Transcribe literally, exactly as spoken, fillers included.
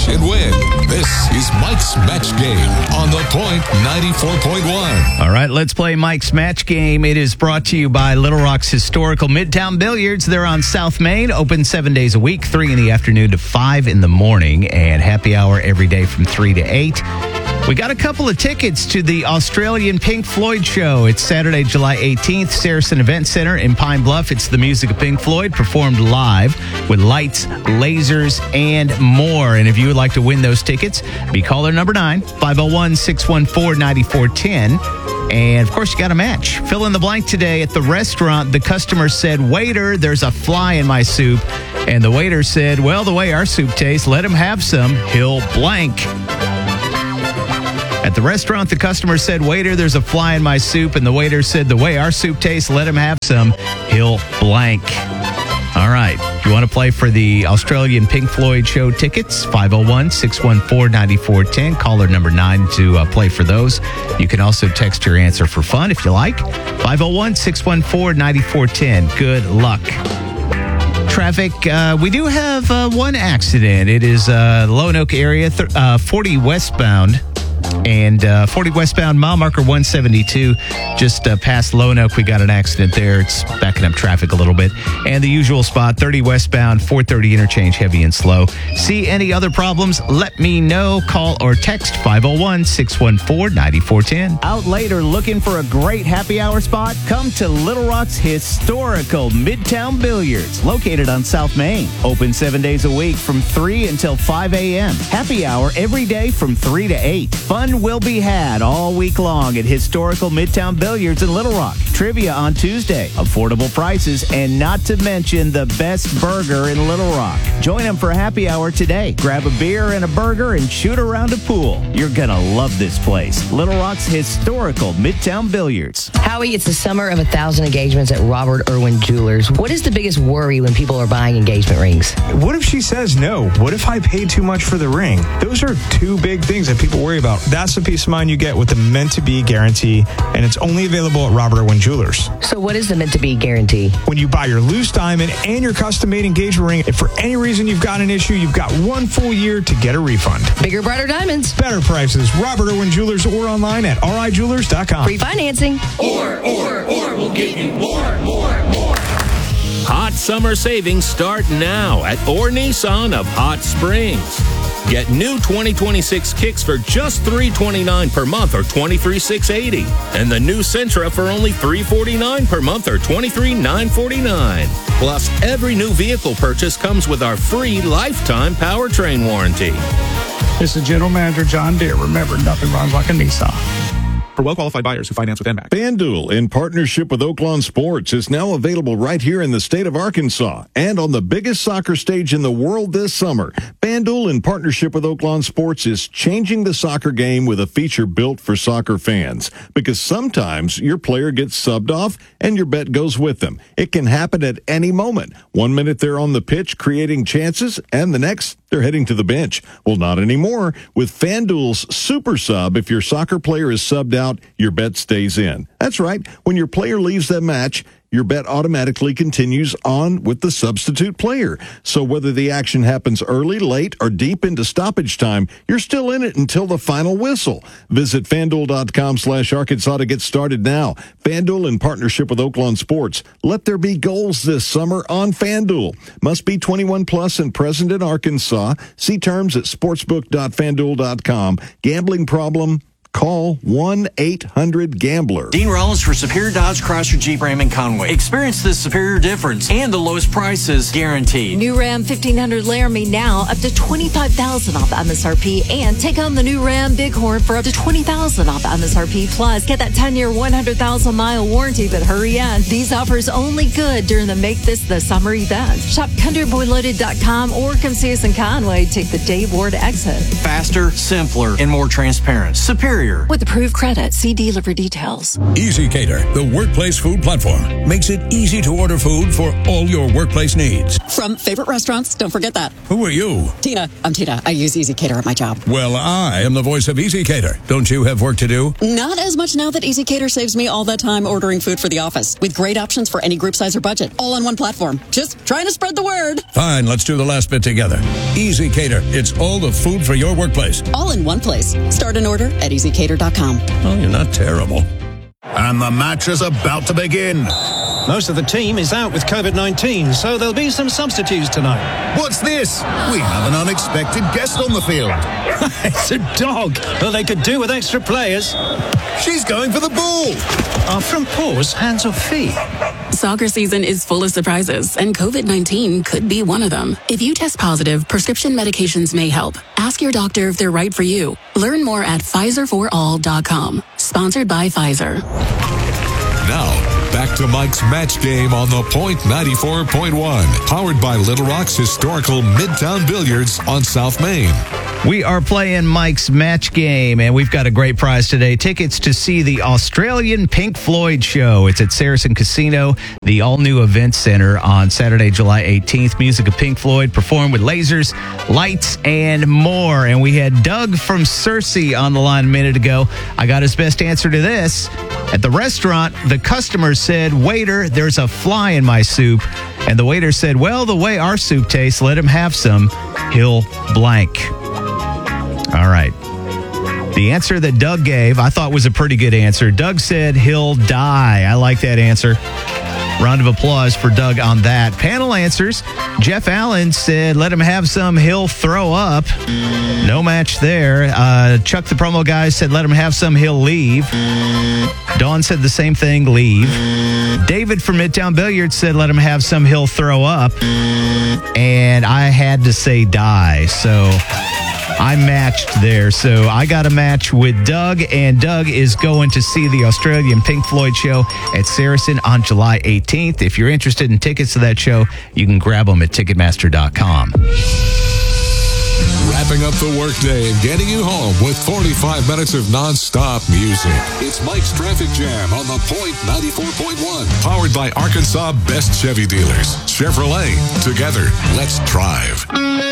and win. This is Mike's Match Game on The Point ninety-four point one. All right, let's play Mike's Match Game. It is brought to you by Little Rock's Historical Midtown Billiards. They're on South Main, open seven days a week, three in the afternoon to five in the morning, and happy hour every day from three to eight. We got a couple of tickets to the Australian Pink Floyd show. It's Saturday, July eighteenth, Saracen Event Center in Pine Bluff. It's the music of Pink Floyd performed live with lights, lasers, and more. And if you would like to win those tickets, be caller number nine, five oh one, six one four, nine four one oh. And, of course, you got a match. Fill in the blank today. At the restaurant, the customer said, "Waiter, there's a fly in my soup." And the waiter said, "Well, the way our soup tastes, let him have some. He'll blank." At the restaurant, the customer said, "Waiter, there's a fly in my soup." And the waiter said, "The way our soup tastes, let him have some. He'll blank." All right. If you want to play for the Australian Pink Floyd show tickets, five oh one, six one four, nine four one oh. Caller number nine to uh, play for those. You can also text your answer for fun if you like. five oh one, six one four, nine four one oh. Good luck. Traffic, uh, we do have uh, one accident. It is uh, Lonoke area, th- uh, forty westbound. And uh, forty westbound, mile marker one seventy-two, just uh, past Lonoke. We got an accident there. It's backing up traffic a little bit. And the usual spot, thirty westbound, four thirty interchange, heavy and slow. See any other problems? Let me know. Call or text five oh one, six one four, nine four one oh. Out later looking for a great happy hour spot? Come to Little Rock's Historical Midtown Billiards, located on South Main. Open seven days a week from three until five a.m. Happy hour every day from three to eight. Fun will be had all week long at Historical Midtown Billiards in Little Rock. Trivia on Tuesday, affordable prices, and not to mention the best burger in Little Rock. Join them for happy hour today. Grab a beer and a burger and shoot around a pool. You're going to love this place. Little Rock's Historical Midtown Billiards. Howie, it's the summer of a thousand engagements at Robert Irwin Jewelers. What is the biggest worry when people are buying engagement rings? What if she says no? What if I pay too much for the ring? Those are two big things that people worry about. That's the peace of mind you get with the Meant to Be guarantee, and it's only available at Robert Irwin Jewelers. So what is the Meant to Be guarantee? When you buy your loose diamond and your custom-made engagement ring, if for any reason you've got an issue, you've got one full year to get a refund. Bigger, brighter diamonds. Better prices. Robert Irwin Jewelers or online at r i jewelers dot com. Free financing. Or, or, or we'll give you more, more, more. Hot summer savings start now at Orr Nissan of Hot Springs. Get new twenty twenty-six Kicks for just three hundred twenty-nine dollars per month or twenty-three thousand six hundred eighty dollars. And the new Sentra for only three hundred forty-nine dollars per month or twenty-three thousand nine hundred forty-nine dollars. Plus, every new vehicle purchase comes with our free lifetime powertrain warranty. This is General Manager John Deere. Remember, nothing runs like a Nissan. For well-qualified buyers who finance with N M A C. FanDuel, in partnership with Oaklawn Sports, is now available right here in the state of Arkansas and on the biggest soccer stage in the world this summer. FanDuel, in partnership with Oaklawn Sports, is changing the soccer game with a feature built for soccer fans. Because sometimes your player gets subbed off and your bet goes with them. It can happen at any moment. One minute they're on the pitch creating chances, and the next they're heading to the bench. Well, not anymore. With FanDuel's Super Sub, if your soccer player is subbed out, your bet stays in. That's right. When your player leaves the match, your bet automatically continues on with the substitute player. So whether the action happens early, late, or deep into stoppage time, you're still in it until the final whistle. Visit FanDuel.com slash Arkansas to get started now. FanDuel, in partnership with Oaklawn Sports. Let there be goals this summer on FanDuel. Must be twenty-one plus and present in Arkansas. See terms at sportsbook dot fanduel dot com. Gambling problem? Call one eight hundred gambler. Dean Rollins for Superior Dodge Chrysler Jeep Ram in Conway. Experience the superior difference and the lowest prices guaranteed. New Ram fifteen hundred Laramie now up to twenty-five thousand dollars off M S R P, and take on the new Ram Bighorn for up to twenty thousand dollars off M S R P. Plus, get that ten-year, one hundred thousand mile warranty, but hurry in. These offers only good during the Make This the Summer event. Shop country boy loaded dot com or come see us in Conway. Take the Dave Ward exit. Faster, simpler, and more transparent. Superior Superior. With approved credit, see dealer for details. EasyCater, the workplace food platform, makes it easy to order food for all your workplace needs. From favorite restaurants, don't forget that. Who are you? Tina. I'm Tina. I use EasyCater at my job. Well, I am the voice of EasyCater. Don't you have work to do? Not as much now that EasyCater saves me all that time ordering food for the office, with great options for any group size or budget, all on one platform. Just trying to spread the word. Fine, let's do the last bit together. EasyCater. It's all the food for your workplace. All in one place. Start an order at easy cater dot com. Oh, you're not terrible. And the match is about to begin. Most of the team is out with covid nineteen, so there'll be some substitutes tonight. What's this? We have an unexpected guest on the field. It's a dog. Well, they could do with extra players. She's going for the ball. Are front paws hands or feet? Soccer season is full of surprises, and covid nineteen could be one of them. If you test positive, prescription medications may help. Ask your doctor if they're right for you. Learn more at Pfizer for all dot com. Sponsored by Pfizer. Now, back to Mike's Match Game on The Point ninety-four point one. Powered by Little Rock's historical Midtown Billiards on South Main. We are playing Mike's Match Game, and we've got a great prize today. Tickets to see the Australian Pink Floyd show. It's at Saracen Casino, the all-new event center on Saturday, July eighteenth. Music of Pink Floyd performed with lasers, lights, and more. And we had Doug from Searcy on the line a minute ago. I got his best answer to this. At the restaurant, the customer said, "Waiter, there's a fly in my soup." And the waiter said, "Well, the way our soup tastes, let him have some. He'll blank." All right. The answer that Doug gave, I thought was a pretty good answer. Doug said he'll die. I like that answer. Round of applause for Doug on that. Panel answers. Jeff Allen said, let him have some, he'll throw up. No match there. Uh, Chuck the promo guy said, let him have some, he'll leave. Dawn said the same thing, leave. David from Midtown Billiards said, let him have some, he'll throw up. And I had to say die, so I matched there. So I got a match with Doug, and Doug is going to see the Australian Pink Floyd show at Saracen on July eighteenth. If you're interested in tickets to that show, you can grab them at ticketmaster dot com. Wrapping up the workday and getting you home with forty-five minutes of non-stop music. It's Mike's Traffic Jam on The Point ninety-four point one. Powered by Arkansas Best Chevy Dealers. Chevrolet. Together, let's drive.